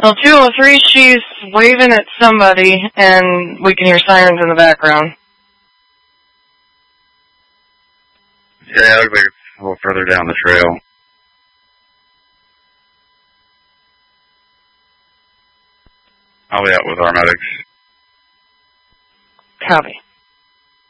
Well, 203, she's waving at somebody, and we can hear sirens in the background. Yeah, it looks like it's a little further down the trail. I'll be out with our medics. Copy.